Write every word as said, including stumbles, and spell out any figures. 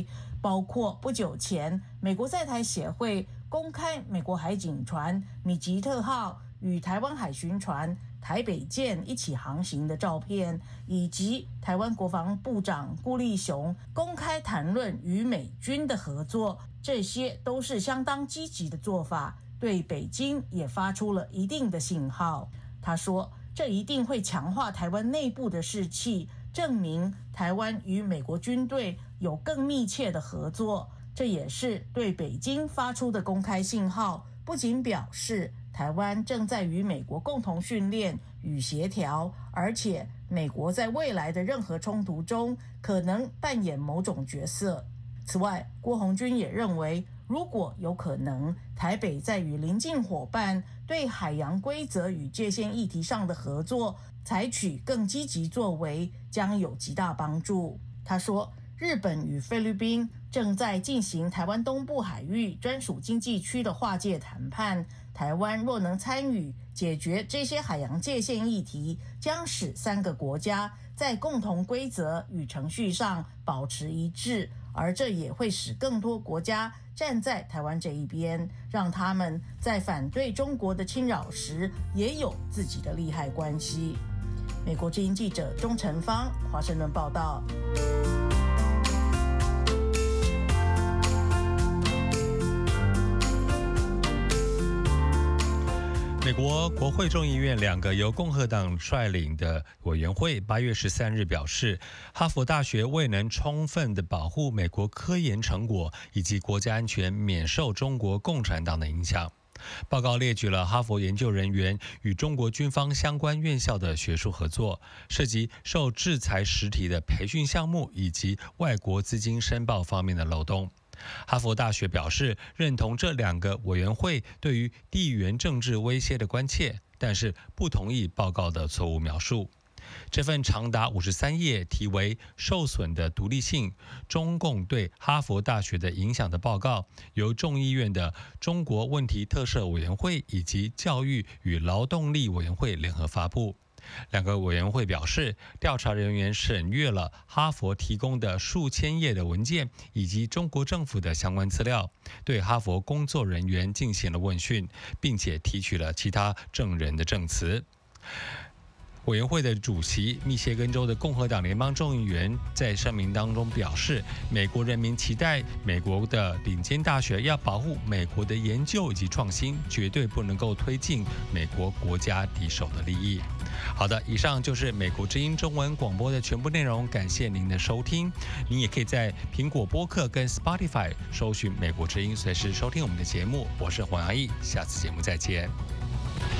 为，包括不久前美国在台协会公开美国海警船米吉特号与台湾海巡船台北舰一起航行的照片，以及台湾国防部长顾立雄公开谈论与美军的合作，这些都是相当积极的做法，对北京也发出了一定的信号。他说，这一定会强化台湾内部的士气，证明台湾与美国军队有更密切的合作，这也是对北京发出的公开信号，不仅表示台湾正在与美国共同训练与协调，而且美国在未来的任何冲突中可能扮演某种角色。此外，郭红军也认为，如果有可能，台北在与邻近伙伴对海洋规则与界限议题上的合作采取更积极作为，将有极大帮助。他说，日本与菲律宾正在进行台湾东部海域专属经济区的划界谈判，台湾若能参与解决这些海洋界限议题，将使三个国家在共同规则与程序上保持一致，而这也会使更多国家站在台湾这一边，让他们在反对中国的侵扰时也有自己的利害关系。美国之音记者钟成芳华盛顿报道。 美国国会众议院两个由共和党率领的委员会八月十三日表示，哈佛大学未能充分的保护美国科研成果以及国家安全免受中国共产党的影响。报告列举了哈佛研究人员与中国军方相关院校的学术合作，涉及受制裁实体的培训项目以及外国资金申报方面的漏洞。哈佛大学表示认同这两个委员会对于地缘政治威胁的关切，但是不同意报告的错误描述。这份长达五十三页、题为“受损的独立性：中共对哈佛大学的影响”的报告，由众议院的中国问题特设委员会以及教育与劳动力委员会联合发布。两个委员会表示，调查人员审阅了哈佛提供的数千页的文件以及中国政府的相关资料，对哈佛工作人员进行了问讯，并且提取了其他证人的证词。委员会的主席密歇根州的共和党联邦众议员在声明当中表示，美国人民期待美国的顶尖大学要保护美国的研究以及创新，绝对不能够推进美国国家敌手的利益。好的，以上就是美国之音中文广播的全部内容，感谢您的收听。您也可以在苹果播客跟 Spotify 搜寻美国之音，随时收听我们的节目。我是黄洋毅，下次节目再见。